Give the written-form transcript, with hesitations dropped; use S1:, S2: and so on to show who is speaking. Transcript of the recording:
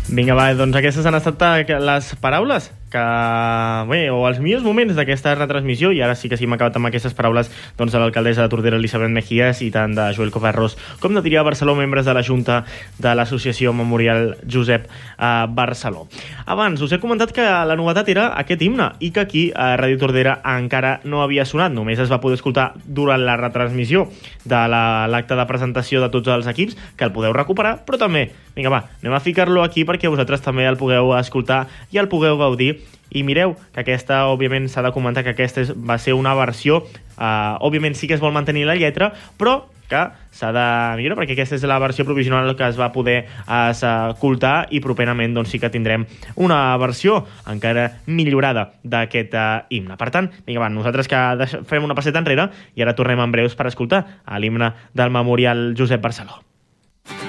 S1: Vinga, va, doncs aquestes han estat les paraules o els millors moments d'aquesta retransmissió, i ara sí que m'ha acabat amb aquestes paraules de l'alcaldessa de Tordera, Elisabet Mejías, i tant de Joel Covarros com de Triar Barceló, membres de la Junta de l'Associació Memorial Josep Barceló. Abans us he comentat que la novetat era aquest himne, i que aquí a Ràdio Tordera encara no havia sonat, només es va poder escoltar durant la retransmissió de l'acte de presentació de tots els equips, que el podeu recuperar, però també, vinga va, anem a ficar-lo aquí perquè vosaltres també el pugueu escoltar i el pugueu gaudir. I mireu que aquesta, òbviament, s'ha de comentar que aquesta va ser una versió, òbviament sí que es vol mantenir la lletra, però que s'ha de millorar, perquè aquesta és la versió provisional que es va poder escoltar, i properament doncs, sí que tindrem una versió encara millorada d'aquest himne. Per tant, vinga, va, nosaltres que fem una passeta enrere i ara tornem en breus per escoltar l'himne del Memorial Josep Barceló.